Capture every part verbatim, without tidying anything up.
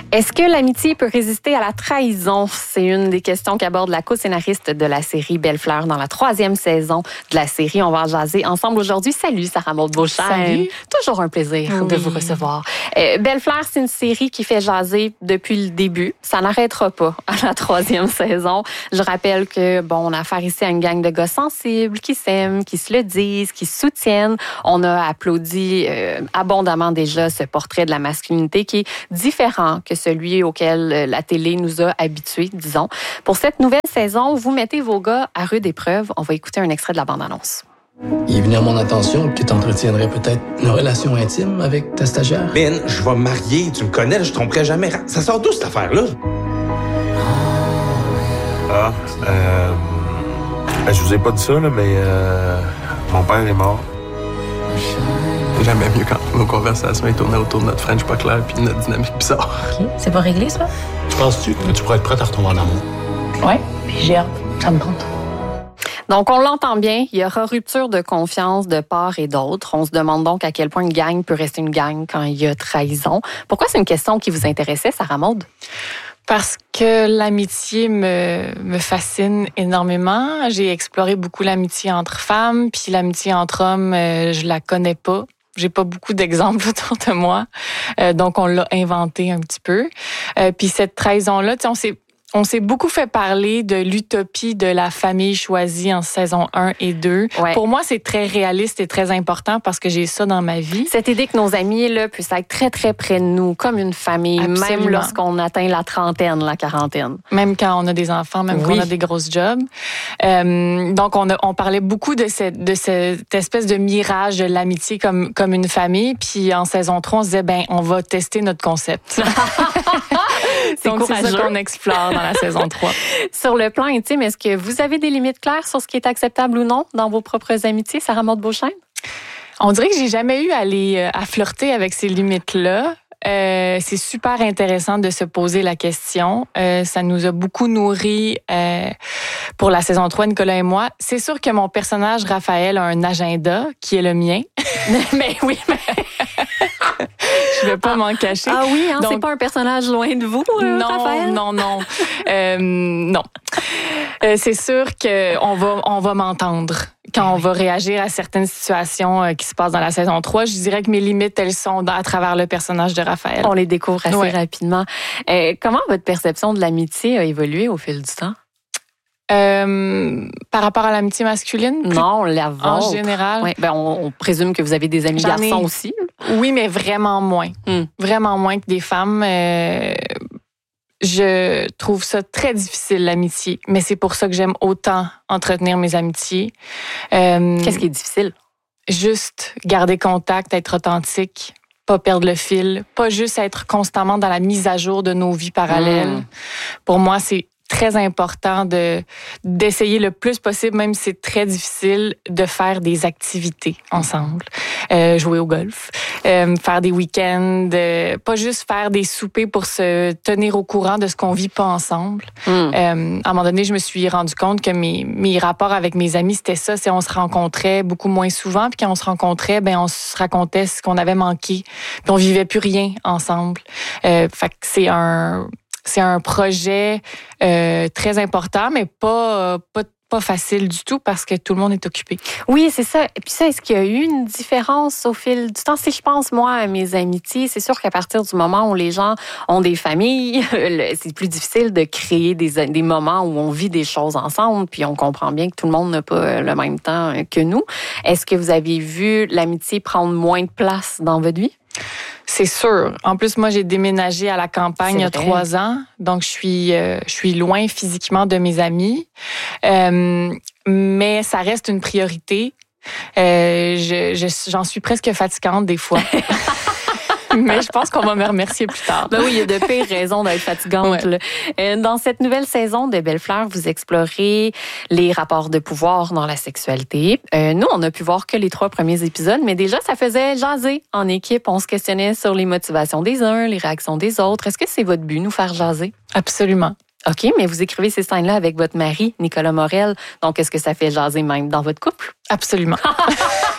Est-ce que l'amitié peut résister à la trahison? C'est une des questions qu'aborde la co-scénariste de la série Belle Fleur dans la troisième saison de la série. On va en jaser ensemble aujourd'hui. Salut, Sarah Maud Beauchesne. Salut. Toujours un plaisir oui. de vous recevoir. Euh, Belle Fleur, c'est une série qui fait jaser depuis le début. Ça n'arrêtera pas à la troisième saison. Je rappelle que, bon, on a affaire ici à une gang de gars sensibles qui s'aiment, qui se le disent, qui se soutiennent. On a applaudi euh, abondamment déjà ce portrait de la masculinité qui est différent que celui auquel la télé nous a habitués, disons. Pour cette nouvelle saison, vous mettez vos gars à rude épreuve. On va écouter un extrait de la bande-annonce. Il est venu à mon attention que tu entretiendrais peut-être une relation intime avec ta stagiaire. Ben, je vais me marier, tu me connais, je tromperai jamais. Ça sort d'où cette affaire-là? Ah, euh... je vous ai pas dit ça, là, mais euh, mon père est mort. J'aimais mieux quand nos conversations tournaient autour de notre French pas clair puis de notre dynamique bizarre. OK. C'est pas réglé, ça? Tu penses-tu que tu pourrais être prête à retomber en amour? Ouais, puis j'ai hâte. Ça me tente. Donc, on l'entend bien, il y aura rupture de confiance de part et d'autre. On se demande donc à quel point une gang peut rester une gang quand il y a trahison. Pourquoi c'est une question qui vous intéressait, Sarah Maud? Parce que l'amitié me, me fascine énormément. J'ai exploré beaucoup l'amitié entre femmes, puis l'amitié entre hommes, euh, je la connais pas. J'ai pas beaucoup d'exemples autour de moi, euh, donc on l'a inventé un petit peu. Euh, puis cette trahison-là, tu sais, on s'est On s'est beaucoup fait parler de l'utopie de la famille choisie en saison un et deux. Ouais. Pour moi, c'est très réaliste et très important parce que j'ai ça dans ma vie. Cette idée que nos amis là, puissent être très, très près de nous, comme une famille, Absolument. Même lorsqu'on atteint la trentaine, la quarantaine. Même quand on a des enfants, même oui. quand on a des grosses jobs. Euh, donc, on, a, on parlait beaucoup de cette, de cette espèce de mirage de l'amitié comme, comme une famille. Puis en saison trois, on se disait, ben, on va tester notre concept. C'est Donc, courageux. C'est ça qu'on explore dans la saison trois. Sur le plan intime, est-ce que vous avez des limites claires sur ce qui est acceptable ou non dans vos propres amitiés, Sarah Maud Beauchesne? On dirait que j'ai jamais eu à, aller, à flirter avec ces limites-là. Euh, c'est super intéressant de se poser la question. Euh, ça nous a beaucoup nourri euh, pour la saison trois, Nicolas et moi. C'est sûr que mon personnage, Raphaël, a un agenda qui est le mien. Mais oui, mais... Je ne vais pas ah, m'en cacher. Ah oui, hein, Donc, c'est pas un personnage loin de vous, euh, non, Raphaël? Non, non, euh, non. Euh, c'est sûr qu'on va, on va m'entendre quand on va réagir à certaines situations euh, qui se passent dans la saison trois. Je dirais que mes limites, elles sont dans, à travers le personnage de Raphaël. On les découvre assez ouais. rapidement. Euh, comment votre perception de l'amitié a évolué au fil du temps? Euh, par rapport à l'amitié masculine? Non, la vôtre. En général. Ouais, ben on, on présume que vous avez des amis J'en garçons ai... aussi. Oui, mais vraiment moins. Hmm. Vraiment moins que des femmes. Euh, je trouve ça très difficile, l'amitié. Mais c'est pour ça que j'aime autant entretenir mes amitiés. Euh, Qu'est-ce qui est difficile? Juste garder contact, être authentique. Pas perdre le fil. Pas juste être constamment dans la mise à jour de nos vies parallèles. Hmm. Pour moi, c'est très important de d'essayer le plus possible, même si c'est très difficile, de faire des activités ensemble. Euh, jouer au golf, euh, faire des week-ends, euh, pas juste faire des soupers pour se tenir au courant de ce qu'on vit pas ensemble. Mm. Euh, à un moment donné, je me suis rendu compte que mes, mes rapports avec mes amis, c'était ça, c'est on se rencontrait beaucoup moins souvent, puis quand on se rencontrait, ben on se racontait ce qu'on avait manqué, puis on vivait plus rien ensemble. Euh, fait que c'est un... C'est un projet euh, très important, mais pas, pas, pas facile du tout parce que tout le monde est occupé. Oui, c'est ça. Et puis ça, est-ce qu'il y a eu une différence au fil du temps? Si je pense, moi, à mes amitiés, c'est sûr qu'à partir du moment où les gens ont des familles, c'est plus difficile de créer des, des moments où on vit des choses ensemble, puis on comprend bien que tout le monde n'a pas le même temps que nous. Est-ce que vous avez vu l'amitié prendre moins de place dans votre vie? C'est sûr. En plus, moi, j'ai déménagé à la campagne il y a trois ans, donc je suis, euh, je suis loin physiquement de mes amis, euh, mais ça reste une priorité. Euh, je, je, j'en suis presque fatigante des fois. Mais je pense qu'on va me remercier plus tard. Ben oui, il y a de pires raisons d'être fatigante. Ouais. Là. Dans cette nouvelle saison de Belle Fleur, vous explorez les rapports de pouvoir dans la sexualité. Euh, nous, on a pu voir que les trois premiers épisodes, mais déjà, ça faisait jaser en équipe. On se questionnait sur les motivations des uns, les réactions des autres. Est-ce que c'est votre but, nous faire jaser? Absolument. OK, mais vous écrivez ces scènes-là avec votre mari, Nicolas Morel. Donc, est-ce que ça fait jaser même dans votre couple? Absolument.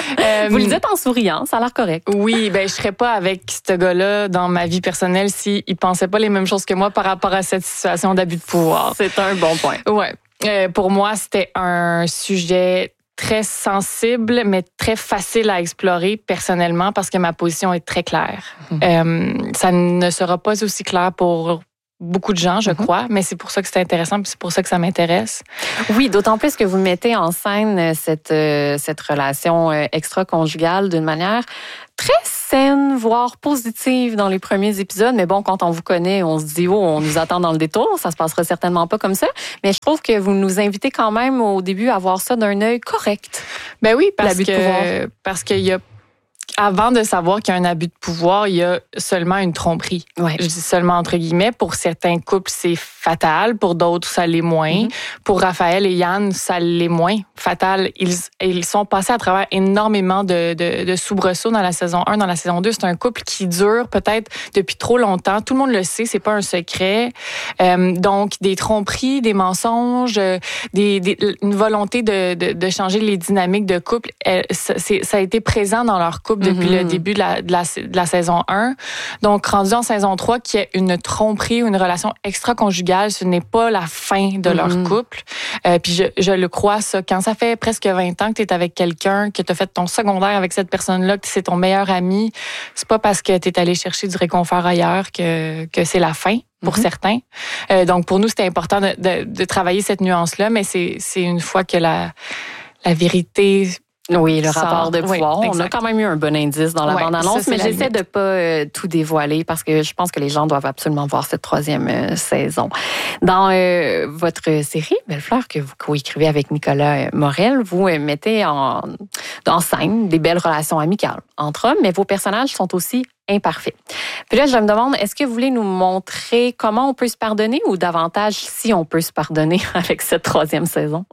Euh, Vous le dites en souriant, ça a l'air correct. Oui, ben je serais pas avec ce gars-là dans ma vie personnelle s'il pensait pas les mêmes choses que moi par rapport à cette situation d'abus de pouvoir. C'est un bon point. Ouais. Euh, pour moi, c'était un sujet très sensible, mais très facile à explorer personnellement parce que ma position est très claire. Mmh. Euh, ça ne sera pas aussi clair pour beaucoup de gens, je mm-hmm. crois, mais c'est pour ça que c'est intéressant, puis c'est pour ça que ça m'intéresse. Oui, d'autant plus que vous mettez en scène cette, euh, cette relation euh, extra-conjugale d'une manière très saine, voire positive dans les premiers épisodes. Mais bon, quand on vous connaît, on se dit, oh, on nous attend dans le détour, ça se passera certainement pas comme ça. Mais je trouve que vous nous invitez quand même au début à voir ça d'un œil correct. Ben oui, parce que parce qu'il y a avant de savoir qu'il y a un abus de pouvoir, il y a seulement une tromperie. Ouais. Je dis seulement entre guillemets. Pour certains couples, c'est fatal. Pour d'autres, ça l'est moins. Mm-hmm. Pour Raphaël et Yann, ça l'est moins fatal. Ils, ils sont passés à travers énormément de, de, de soubresauts dans la saison un, dans la saison deux. C'est un couple qui dure peut-être depuis trop longtemps. Tout le monde le sait, c'est pas un secret. Euh, donc, des tromperies, des mensonges, des, des, une volonté de, de, de changer les dynamiques de couple, elle, ça, c'est, ça a été présent dans leur couple depuis mm-hmm. le début de la, de, la, de la saison un. Donc, rendu en saison trois, qu'il y ait une tromperie ou une relation extra-conjugale, ce n'est pas la fin de mm-hmm. leur couple. Euh, puis je, je le crois, ça. Quand ça fait presque vingt ans que tu es avec quelqu'un, que tu as fait ton secondaire avec cette personne-là, que c'est ton meilleur ami, c'est pas parce que tu es allé chercher du réconfort ailleurs que, que c'est la fin. Pour mm-hmm. certains. Euh, donc, pour nous, c'était important de, de, de travailler cette nuance-là, mais c'est, c'est une fois que la, la vérité... Oui, le sort. Rapport de pouvoir. Oui, on a quand même eu un bon indice dans la ouais, bande-annonce, ça, mais j'essaie de pas euh, tout dévoiler parce que je pense que les gens doivent absolument voir cette troisième euh, saison. Dans euh, votre série, Belle-Fleur, que vous coécrivez avec Nicolas Morel, vous euh, mettez en, en scène des belles relations amicales entre hommes, mais vos personnages sont aussi imparfaits. Puis là, je me demande, est-ce que vous voulez nous montrer comment on peut se pardonner ou davantage si on peut se pardonner avec cette troisième saison?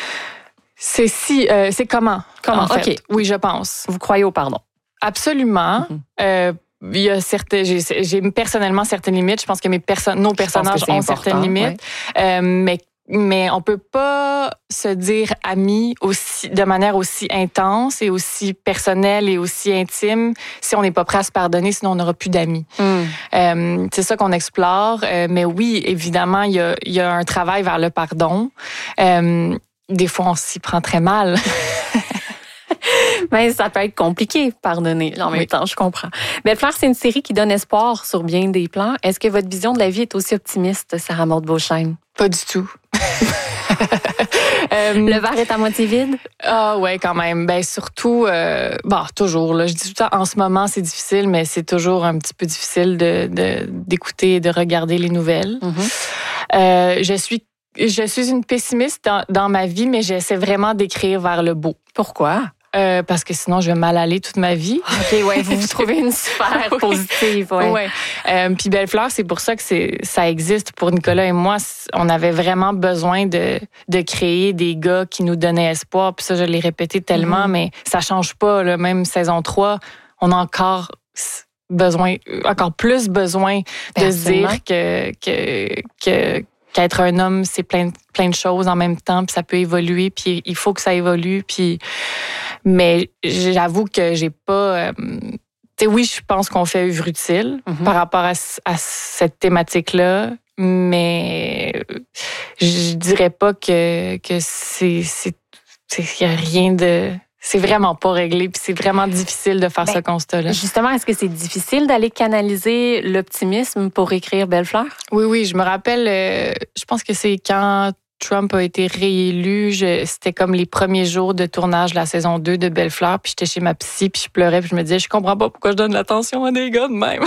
C'est si, euh, c'est comment? Comment? En fait. OK. Oui, je pense. Vous croyez au pardon? Absolument. Mm-hmm. Euh, il y a certaines, j'ai, j'ai personnellement certaines limites. Je pense que mes perso- nos personnages ont important, certaines limites. Ouais. Euh, mais, mais on peut pas se dire amis aussi, de manière aussi intense et aussi personnelle et aussi intime si on n'est pas prêt à se pardonner, sinon on n'aura plus d'amis. Mm. Euh, c'est ça qu'on explore. Euh, mais oui, évidemment, il y a, il y a un travail vers le pardon. Euh, Des fois, on s'y prend très mal. Mais ça peut être compliqué, pardonner. En même oui. temps, je comprends. Belle-Fleur, c'est une série qui donne espoir sur bien des plans. Est-ce que votre vision de la vie est aussi optimiste, Sarah Maud Beauchesne? Pas du tout. euh, le verre est à moitié vide? Ah ouais, quand même. Ben surtout, euh, bon, toujours. Là, je dis tout le temps, en ce moment, c'est difficile, mais c'est toujours un petit peu difficile de, de, d'écouter et de regarder les nouvelles. Mm-hmm. Euh, je suis Je suis une pessimiste dans, dans ma vie, mais j'essaie vraiment d'écrire vers le beau. Pourquoi? Euh, parce que sinon, je vais mal aller toute ma vie. OK, ouais, vous vous trouvez une sphère positive. Ouais. ouais. Euh, puis Belle-Fleur, c'est pour ça que c'est, ça existe. Pour Nicolas et moi, on avait vraiment besoin de, de créer des gars qui nous donnaient espoir. Puis ça, je l'ai répété tellement, mm-hmm. mais ça change pas. Là. Même saison trois, on a encore... besoin, encore plus besoin de se dire que... que, que qu'être un homme, c'est plein de, plein de choses en même temps, puis ça peut évoluer, puis il faut que ça évolue, puis... Mais j'avoue que j'ai pas... Euh... Tu sais, oui, je pense qu'on fait œuvre utile mm-hmm. par rapport à, à cette thématique-là, mais je dirais pas que, que c'est... c'est, c'est qu'il y a rien de... C'est vraiment pas réglé, puis c'est vraiment difficile de faire ben, ce constat-là. Justement, est-ce que c'est difficile d'aller canaliser l'optimisme pour écrire Belle-Fleur? Oui, oui, je me rappelle, euh, je pense que c'est quand Trump a été réélu, je, c'était comme les premiers jours de tournage de la saison deux de Belle-Fleur, puis j'étais chez ma psy, puis je pleurais, puis je me disais, je comprends pas pourquoi je donne l'attention à des gars de même.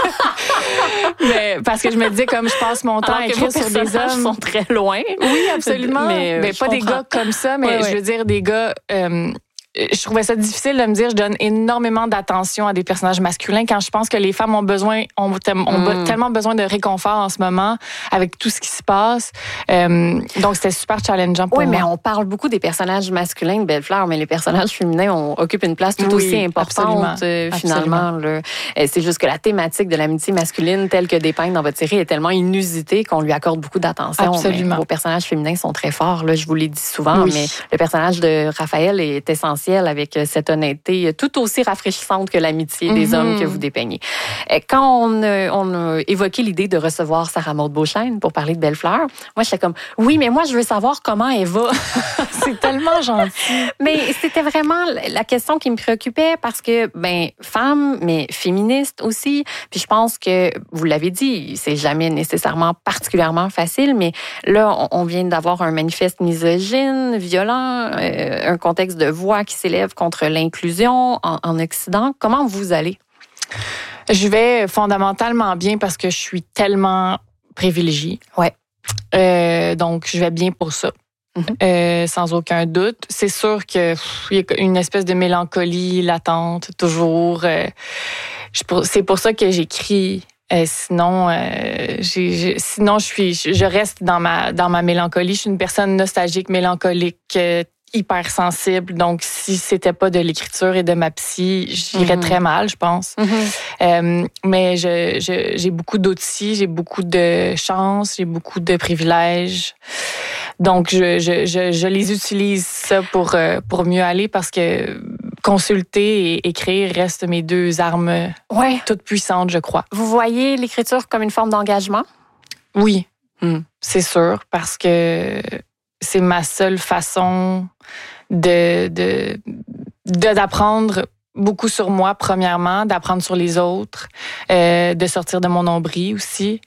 Mais parce que je me disais, comme je passe mon temps alors à écrire sur des hommes... sont très loin. Oui, absolument. Mais, mais pas comprends. Des gars comme ça, mais ouais, ouais. je veux dire des gars... Euh, je trouvais ça difficile de me dire je donne énormément d'attention à des personnages masculins quand je pense que les femmes ont besoin ont, ont mm. tellement besoin de réconfort en ce moment avec tout ce qui se passe. Euh, donc c'était super challengeant pour oui, moi. Oui, mais on parle beaucoup des personnages masculins de Belle-Fleur, mais les personnages féminins on, occupent une place tout oui, aussi importante euh, finalement. Là. C'est juste que la thématique de l'amitié masculine telle que dépeinte dans votre série est tellement inusitée qu'on lui accorde beaucoup d'attention. Absolument. Mais vos personnages féminins sont très forts. Là, je vous l'ai dit souvent, oui. mais le personnage de Raphaël est essentiel confidentiel avec cette honnêteté tout aussi rafraîchissante que l'amitié des Mm-hmm. hommes que vous dépeignez. Quand on, on a évoqué l'idée de recevoir Sarah Maud Beauchesne pour parler de Belle Fleur, moi, j'étais comme, oui, mais moi, je veux savoir comment elle va. C'est tellement gentil. Mais c'était vraiment la question qui me préoccupait parce que, ben, femme, mais féministe aussi. Puis je pense que, vous l'avez dit, c'est jamais nécessairement particulièrement facile, mais là, on vient d'avoir un manifeste misogyne, violent, euh, un contexte de voix qui s'élève contre l'inclusion en, en Occident. Comment vous allez? Je vais fondamentalement bien parce que je suis tellement privilégiée. Ouais. Euh, donc, je vais bien pour ça. Mm-hmm. Euh, sans aucun doute. C'est sûr qu'il y a une espèce de mélancolie latente, toujours. Euh, je, c'est pour ça que j'écris. Euh, sinon, euh, j'ai, j'ai, sinon je suis, je reste dans ma dans ma mélancolie. Je suis une personne nostalgique, mélancolique, euh, hyper sensible. Donc, si c'était pas de l'écriture et de ma psy, j'irais mm-hmm. très mal, je pense. Mm-hmm. Euh, mais je, je, j'ai beaucoup d'outils, j'ai beaucoup de chance, j'ai beaucoup de privilèges. Donc, je, je, je, je les utilise ça pour, euh, pour mieux aller parce que consulter et écrire restent mes deux armes ouais. toutes puissantes, je crois. Vous voyez l'écriture comme une forme d'engagement? Oui, mm. c'est sûr, parce que c'est ma seule façon de, de, de d'apprendre beaucoup sur moi, premièrement, d'apprendre sur les autres, euh, de sortir de mon nombril aussi.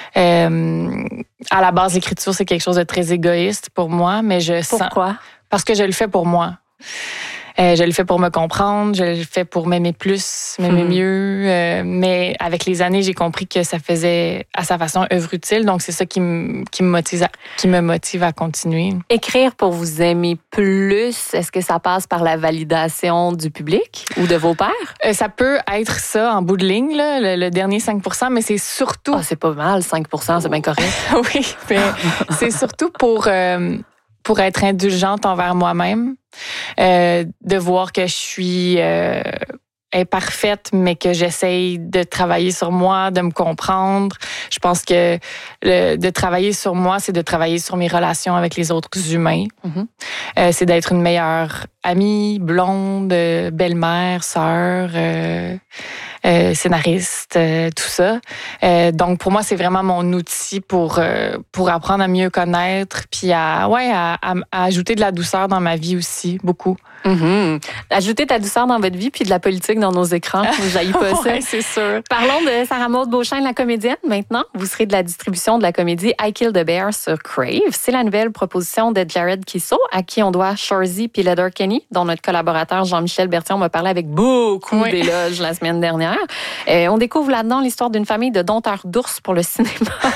Euh, à la base, l'écriture, c'est quelque chose de très égoïste pour moi, mais je Pourquoi? sens... Pourquoi? Parce que je le fais pour moi. Euh, je le fais pour me comprendre, je le fais pour m'aimer plus, m'aimer mmh. mieux. Euh, mais avec les années, j'ai compris que ça faisait à sa façon œuvre utile. Donc, c'est ça qui me, qui me motive à, qui me motive à continuer. Écrire pour vous aimer plus, est-ce que ça passe par la validation du public ou de vos pairs? Euh, ça peut être ça en bout de ligne, là, le, le dernier cinq pour cent, mais c'est surtout... Ah, c'est pas mal, cinq pour cent, c'est bien correct. Oui, mais c'est surtout pour... Euh, pour être indulgente envers moi-même, euh, de voir que je suis euh, imparfaite, mais que j'essaye de travailler sur moi, de me comprendre. Je pense que le, de travailler sur moi, c'est de travailler sur mes relations avec les autres humains. Mm-hmm. Euh, c'est d'être une meilleure amie, blonde, belle-mère, sœur, euh, euh, scénariste, euh, tout ça. Euh, donc pour moi, c'est vraiment mon outil pour euh, pour apprendre à mieux connaître, puis à ouais à, à, à ajouter de la douceur dans ma vie aussi, beaucoup. Mm-hmm. Ajouter de la douceur dans votre vie puis de la politique dans nos écrans, je n'aille pas ça. Ouais, c'est sûr. Parlons de Sarah Maud Beauchesne, la comédienne. Maintenant, vous serez de la distribution de la comédie I Killed a Bear sur Crave. C'est la nouvelle proposition de Jared Kiso, à qui on doit Shoresy puis Letterkenny, dont notre collaborateur Jean-Michel Berthiaume m'a parlé avec beaucoup oui. d'éloges la semaine dernière. Euh, on découvre là-dedans l'histoire d'une famille de dompteurs d'ours pour le cinéma.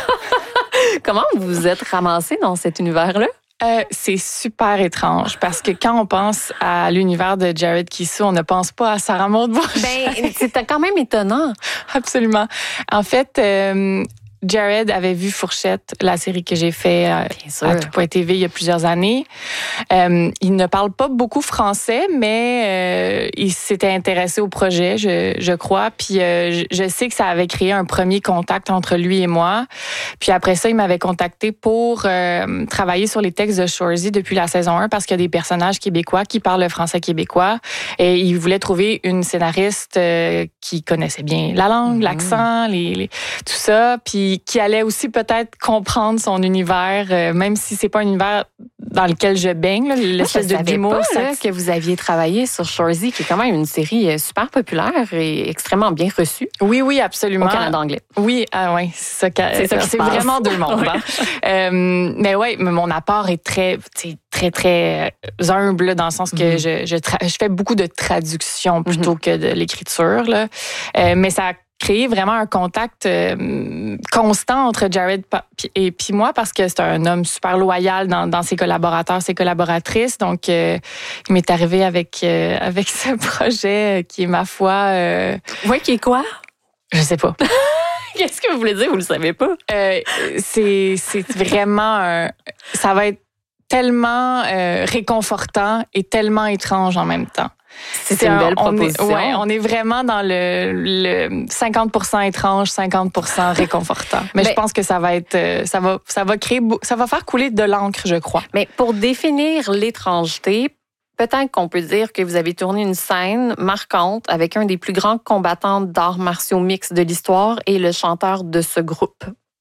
Comment vous vous êtes ramassé dans cet univers-là? Euh, c'est super étrange parce que quand on pense à l'univers de Jared Kiso, on ne pense pas à Sarah Maud Beauchesne. Ben, c'est quand même étonnant. Absolument. En fait, euh, Jared avait vu Fourchette, la série que j'ai fait euh, à Tout Point T V il y a plusieurs années. Euh, il ne parle pas beaucoup français, mais euh, il s'était intéressé au projet, je, je crois. Puis euh, je, je sais que ça avait créé un premier contact entre lui et moi. Puis après ça, il m'avait contacté pour euh, travailler sur les textes de Shoresy depuis la saison un parce qu'il y a des personnages québécois qui parlent le français québécois. Et il voulait trouver une scénariste euh, qui connaissait bien la langue, mmh. l'accent, les, les, tout ça. Puis qui allait aussi peut-être comprendre son univers, euh, même si c'est pas un univers dans lequel je baigne, là, l'espèce Moi, je de d'humour. Pas, là, que vous aviez travaillé sur Shoresy, qui est quand même une série super populaire et extrêmement bien reçue. Oui, oui, absolument. Au Canada anglais. Oui, ah ouais, c'est ça. C'est, ça c'est vraiment deux mondes. Hein. euh, mais ouais, mais mon apport est très, très, très humble dans le sens que mm-hmm. je, je, tra- je fais beaucoup de traduction plutôt mm-hmm. que de l'écriture. Là. Euh, mais ça a créé vraiment un contact euh, constant entre Jared et puis moi parce que c'est un homme super loyal dans, dans ses collaborateurs, ses collaboratrices. Donc, euh, il m'est arrivé avec euh, avec ce projet qui est ma foi. Euh, oui, qui est quoi? Je sais pas. Qu'est-ce que vous voulez dire? Vous le savez pas? Euh, c'est c'est vraiment un, ça va être tellement euh, réconfortant et tellement étrange en même temps. C'est, c'est une belle proposition. On est, ouais, on est vraiment dans le, le cinquante pour cent étrange, cinquante pour cent réconfortant. Mais, mais je pense que ça va être, ça va, ça va créer, ça va faire couler de l'encre, je crois. Mais pour définir l'étrangeté, peut-être qu'on peut dire que vous avez tourné une scène marquante avec un des plus grands combattants d'arts martiaux mixtes de l'histoire et le chanteur de ce groupe.